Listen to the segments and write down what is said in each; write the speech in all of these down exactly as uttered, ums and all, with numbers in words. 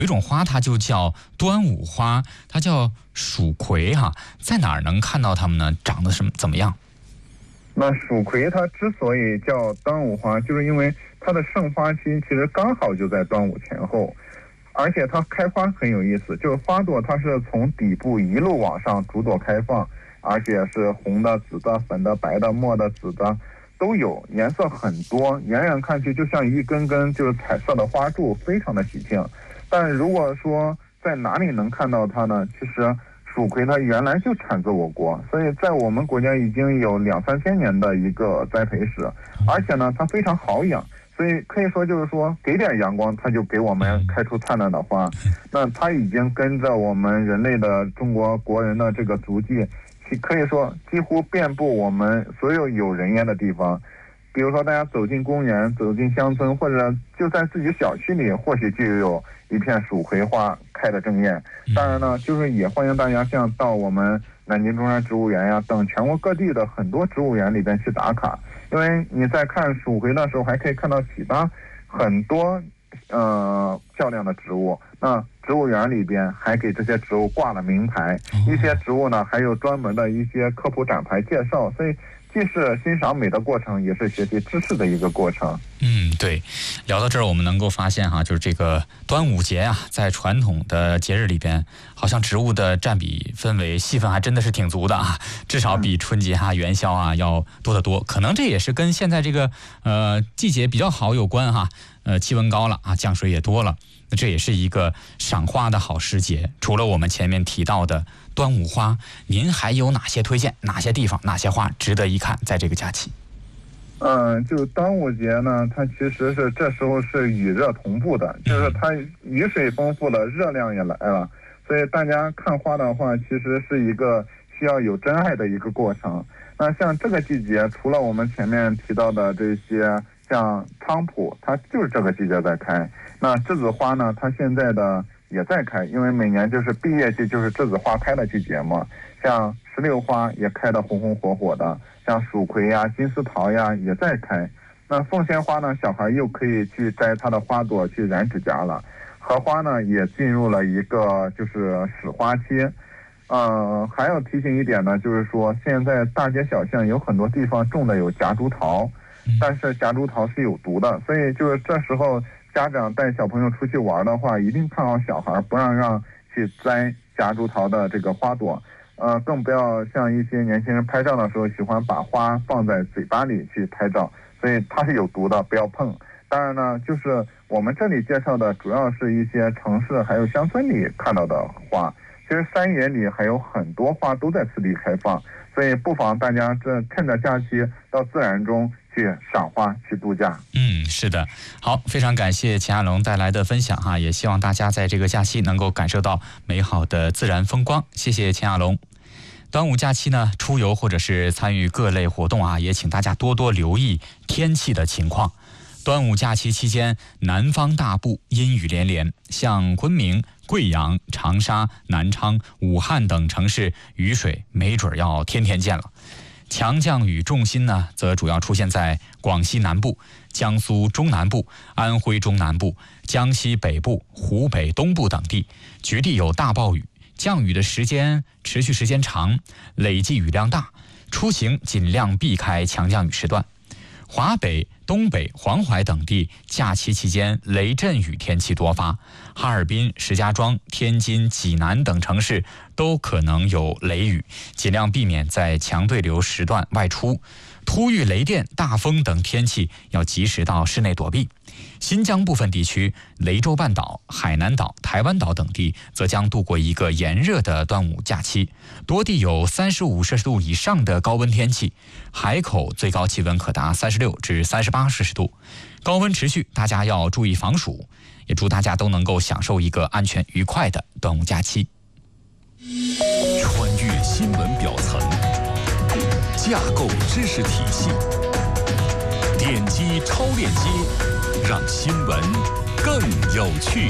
有一种花它就叫端午花，它叫蜀葵哈、啊，在哪儿能看到它们呢？长得什么怎么样？ 那蜀葵它之所以叫端午花，就是因为它的盛花期其实刚好就在端午前后，而且它开花很有意思，就是花朵它是从底部一路往上逐朵开放，而且是红的、紫的、粉的、白的、墨的、紫的都有，颜色很多，远远看去就像一根根就是彩色的花柱，非常的喜庆。但如果说在哪里能看到它呢？其实蜀葵它原来就产自我国，所以在我们国家已经有两三千年的一个栽培史，而且呢它非常好养，所以可以说就是说给点阳光它就给我们开出灿烂的花。那它已经跟着我们人类的中国国人的这个足迹，可以说几乎遍布我们所有有人烟的地方。比如说大家走进公园、走进乡村，或者就在自己小区里，或许就有一片蜀葵花开得正艳。当然呢，就是也欢迎大家像到我们南京中山植物园呀等全国各地的很多植物园里边去打卡，因为你在看蜀葵的时候，还可以看到其他很多呃漂亮的植物。那植物园里边还给这些植物挂了名牌，一些植物呢还有专门的一些科普展牌介绍，所以既是欣赏美的过程，也是学习知识的一个过程。 嗯，对。聊到这儿，我们能够发现哈，就是这个端午节啊，在传统的节日里边，好像植物的占比氛围戏份还真的是挺足的啊，至少比春节啊、元宵啊要多得多。可能这也是跟现在这个呃季节比较好有关哈，呃气温高了啊，降水也多了。那这也是一个赏花的好时节。除了我们前面提到的端午花，您还有哪些推荐？哪些地方、哪些花值得一看？在这个假期？ 嗯，就端午节呢，它其实是这时候是雨热同步的，就是它雨水丰富了，热量也来了，所以大家看花的话，其实是一个需要有真爱的一个过程。那像这个季节，除了我们前面提到的这些，像菖蒲，它就是这个季节在开。那栀子花呢，它现在的也在开，因为每年就是毕业季，就是栀子花开的季节嘛。像石榴花也开得红红火火的，像蜀葵呀、金丝桃呀也在开。那凤仙花呢，小孩又可以去摘它的花朵去染指甲了。荷花呢，也进入了一个就是始花期。呃，还要提醒一点呢，就是说现在大街小巷有很多地方种的有夹竹桃，但是夹竹桃是有毒的，所以就是这时候家长带小朋友出去玩的话，一定看好小孩，不让让去摘夹竹桃的这个花朵。呃，更不要像一些年轻人拍照的时候喜欢把花放在嘴巴里去拍照，所以它是有毒的，不要碰。当然呢，就是我们这里介绍的主要是一些城市还有乡村里看到的花，其实山野里还有很多花都在此地开放，所以不妨大家这趁着假期到自然中去赏花去度假。 嗯，是的。好，非常感谢钱亚龙带来的分享哈，也希望大家在这个假期能够感受到美好的自然风光。谢谢钱亚龙。端午假期呢，出游或者是参与各类活动啊，也请大家多多留意天气的情况。端午假期期间，南方大部阴雨连连，像昆明、贵阳、长沙、南昌、武汉等城市，雨水没准要天天见了。强降雨重心呢，则主要出现在广西南部、江苏中南部、安徽中南部、江西北部、湖北东部等地，局地有大暴雨。降雨的时间持续时间长，累计雨量大，出行尽量避开强降雨时段。华北、东北、黄淮等地假期期间雷阵雨天气多发，哈尔滨、石家庄、天津、济南等城市都可能有雷雨，尽量避免在强对流时段外出。突遇雷电、大风等天气要及时到室内躲避。新疆部分地区、雷州半岛、海南岛、台湾岛等地则将度过一个炎热的端午假期，多地有三十五摄氏度以上的高温天气，海口最高气温可达三十六至三十八摄氏度，高温持续，大家要注意防暑。也祝大家都能够享受一个安全愉快的端午假期。 穿越新闻表层，架构知识体系，点击超链接，让新闻更有趣。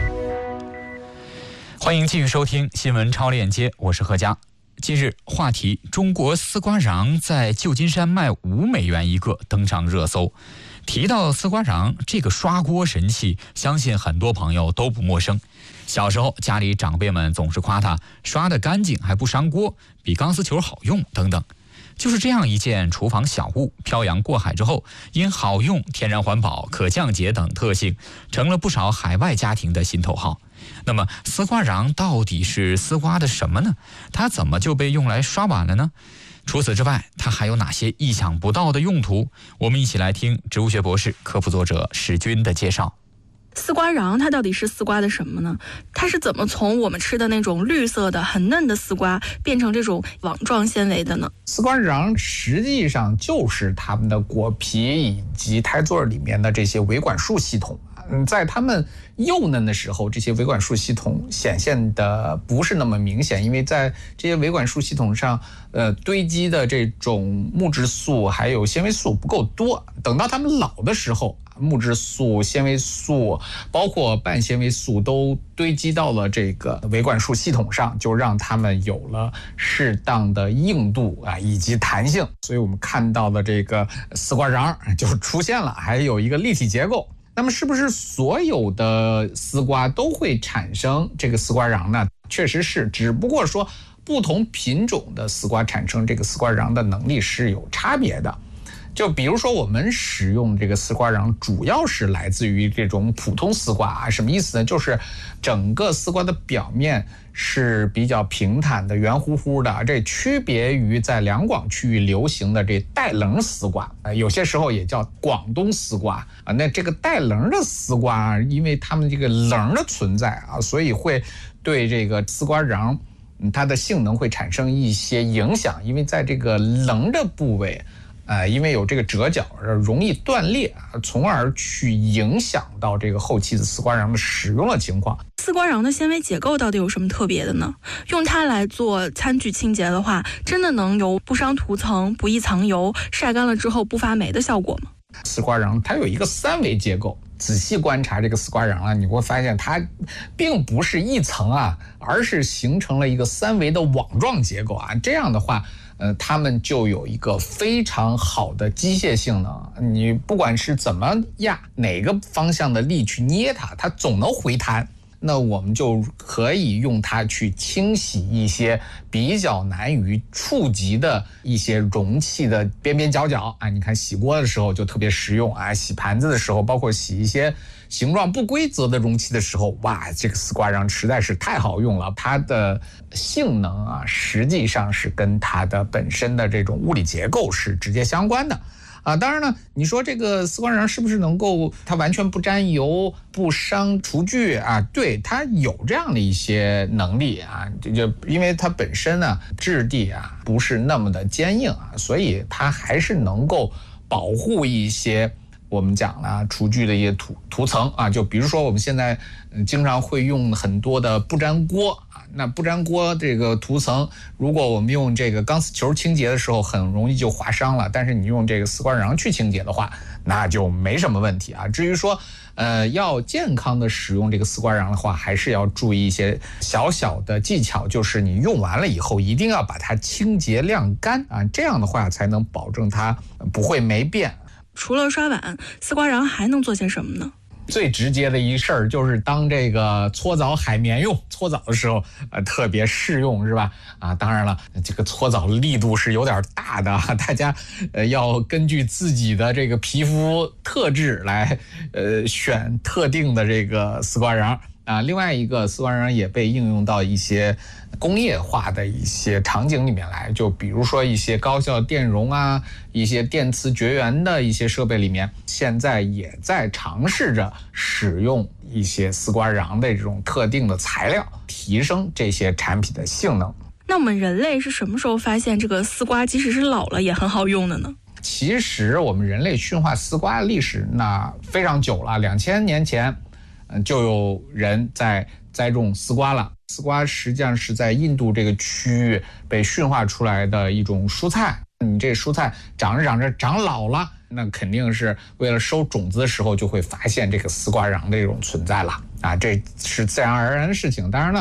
欢迎继续收听新闻超链接，我是何佳。近日，话题中国丝瓜瓤在旧金山卖五美元一个登上热搜。 提到丝瓜瓤这个刷锅神器，相信很多朋友都不陌生。小时候家里长辈们总是夸它刷得干净还不伤锅，比钢丝球好用等等。就是这样一件厨房小物，漂洋过海之后，因好用、天然环保、可降解等特性，成了不少海外家庭的心头好。那么丝瓜瓤到底是丝瓜的什么呢？它怎么就被用来刷碗了呢？除此之外，它还有哪些意想不到的用途？我们一起来听植物学博士、科普作者史军的介绍。 丝瓜瓤它到底是丝瓜的什么呢？它是怎么从我们吃的那种绿色的很嫩的丝瓜变成这种网状纤维的呢？ 丝瓜瓤实际上就是它们的果皮以及胎座里面的这些维管束系统。嗯，在它们幼嫩的时候，这些维管束系统显现的不是那么明显，因为在这些维管束系统上，呃，堆积的这种木质素还有纤维素不够多。等到它们老的时候，木质素、纤维素，包括半纤维素都堆积到了这个维管束系统上，就让它们有了适当的硬度啊以及弹性。所以我们看到的这个丝瓜瓤就出现了，还有一个立体结构。那么是不是所有的丝瓜都会产生这个丝瓜瓤呢？确实是，只不过说不同品种的丝瓜产生这个丝瓜瓤的能力是有差别的。就比如说我们使用这个丝瓜瓤主要是来自于这种普通丝瓜啊，什么意思呢？就是整个丝瓜的表面是比较平坦的、圆乎乎的，这区别于在两广区域流行的这带棱丝瓜，有些时候也叫广东丝瓜啊。那这个带棱的丝瓜，因为它们这个棱的存在啊，所以会对这个丝瓜瓤它的性能会产生一些影响，因为在这个棱的部位。呃，因为有这个折角，容易断裂啊，从而去影响到这个后期的丝瓜瓤的使用的情况。 丝瓜瓤的纤维结构到底有什么特别的呢？用它来做餐具清洁的话，真的能有不伤涂层、不易藏油、晒干了之后不发霉的效果吗？ 丝瓜瓤它有一个三维结构，仔细观察这个丝瓜瓤啊，你会发现它并不是一层啊，而是形成了一个三维的网状结构啊。这样的话。呃，它们就有一个非常好的机械性能，你不管是怎么压哪个方向的力去捏它，它总能回弹。那我们就可以用它去清洗一些比较难于触及的一些容器的边边角角啊。你看洗锅的时候就特别实用啊，洗盘子的时候，包括洗一些形状不规则的容器的时候，哇，这个丝瓜瓤实在是太好用了。它的性能啊，实际上是跟它的本身的这种物理结构是直接相关的。啊，当然呢，你说这个丝瓜瓤是不是能够它完全不沾油、不伤厨具啊？对，它有这样的一些能力啊，就因为它本身呢质地啊不是那么的坚硬啊，所以它还是能够保护一些我们讲了厨具的一些涂涂层啊。就比如说我们现在经常会用很多的不粘锅啊，那不粘锅这个涂层，如果我们用这个钢丝球清洁的时候，很容易就划伤了。但是你用这个丝瓜瓤去清洁的话，那就没什么问题啊。至于说，呃，要健康的使用这个丝瓜瓤的话，还是要注意一些小小的技巧，就是你用完了以后，一定要把它清洁晾干啊，这样的话才能保证它不会霉变。 除了刷碗，丝瓜瓤还能做些什么呢？ 最直接的一事儿就是当这个搓澡海绵用，搓澡的时候呃特别适用，是吧？啊，当然了，这个搓澡力度是有点大的，大家呃要根据自己的这个皮肤特质来呃选特定的这个丝瓜瓤啊。另外一个丝瓜瓤也被应用到一些工业化的一些场景里面来，就比如说一些高效电容啊，一些电磁绝缘的一些设备里面，现在也在尝试着使用一些丝瓜瓤的这种特定的材料，提升这些产品的性能。 那我们人类是什么时候发现这个丝瓜即使是老了也很好用的呢？ 其实我们人类驯化丝瓜的历史那非常久了，两千年前就有人在栽种丝瓜了。丝瓜实际上是在印度这个区域被驯化出来的一种蔬菜。你这蔬菜长着长着长老了，那肯定是为了收种子的时候就会发现这个丝瓜瓤的这种存在了啊，这是自然而然的事情。当然了，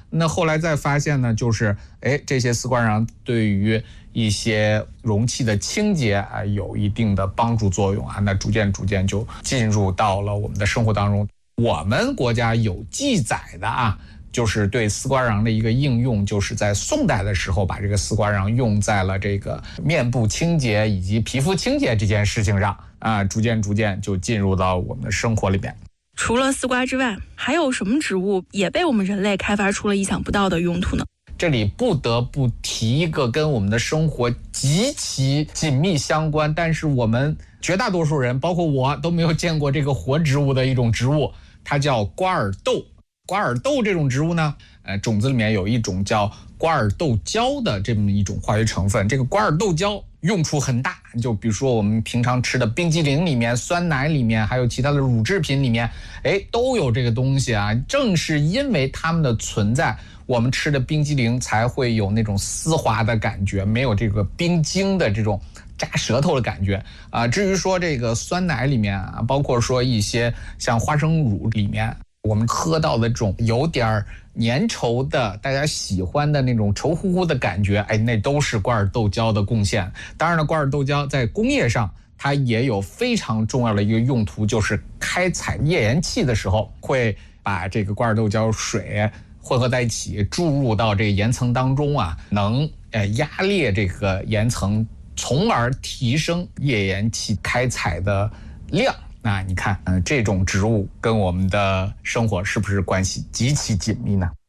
那后来再发现呢，就是哎，这些丝瓜瓤对于一些容器的清洁啊有一定的帮助作用啊，那逐渐逐渐就进入到了我们的生活当中。我们国家有记载的啊，就是对丝瓜瓤的一个应用，就是在宋代的时候把这个丝瓜瓤用在了这个面部清洁以及皮肤清洁这件事情上啊，逐渐逐渐就进入到我们的生活里面。 除了丝瓜之外，还有什么植物也被我们人类开发出了意想不到的用途呢？ 这里不得不提一个跟我们的生活极其紧密相关，但是我们绝大多数人，包括我，都没有见过这个活植物的一种植物，它叫瓜尔豆。瓜尔豆这种植物呢，呃，种子里面有一种叫瓜尔豆胶的这么一种化学成分。这个瓜尔豆胶用处很大，就比如说我们平常吃的冰激凌里面、酸奶里面，还有其他的乳制品里面，哎，都有这个东西啊。正是因为它们的存在，我们吃的冰激凌才会有那种丝滑的感觉，没有这个冰晶的这种扎舌头的感觉啊、呃。至于说这个酸奶里面啊，包括说一些像花生乳里面，我们喝到的这种有点粘稠的大家喜欢的那种稠乎乎的感觉，哎，那都是瓜尔豆胶的贡献。当然了，瓜尔豆胶在工业上它也有非常重要的一个用途，就是开采页岩气的时候会把这个瓜尔豆胶水混合在一起注入到这个岩层当中啊，能呃压裂这个岩层，从而提升页岩气开采的量。那你看，呃，这种植物跟我们的生活是不是关系极其紧密呢？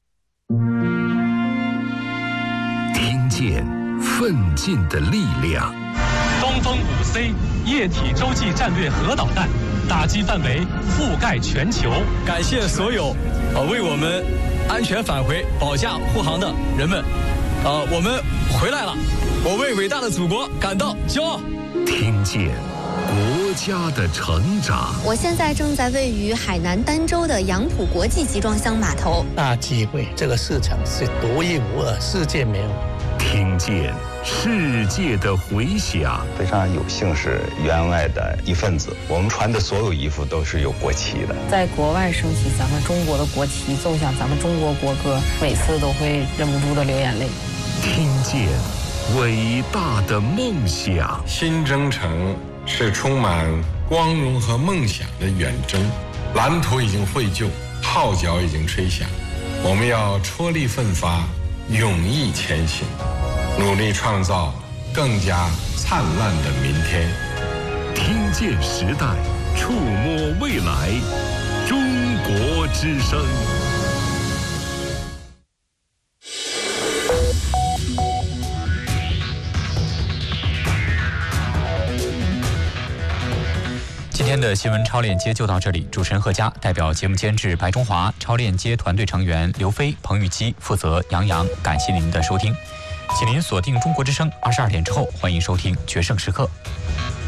听见奋进的力量。 东风五 C 液体洲际战略核导弹打击范围覆盖全球。 感谢所有呃为我们安全返回保驾护航的人们，呃，我们回来了，我为伟大的祖国感到骄傲。 听见国家的成长。 我现在正在位于海南儋州的杨浦国际集装箱码头。 大机会，这个市场是独一无二，世界没有。 听见世界的回响。 非常有幸是员外的一份子，我们穿的所有衣服都是有国旗的。 在国外升起咱们中国的国旗，奏响咱们中国国歌，每次都会忍不住的流眼泪。 听见伟大的梦想。 新征程是充满光荣和梦想的远征，蓝图已经绘就，号角已经吹响，我们要踔厉奋发，勇毅前行，努力创造更加灿烂的明天。 听见时代，触摸未来，中国之声。 今天的新闻超链接就到这里，主持人贺佳，代表节目监制白中华，超链接团队成员刘飞、彭玉基，负责杨洋，感谢您的收听，请您锁定中国之声，二十二点之后欢迎收听决胜时刻。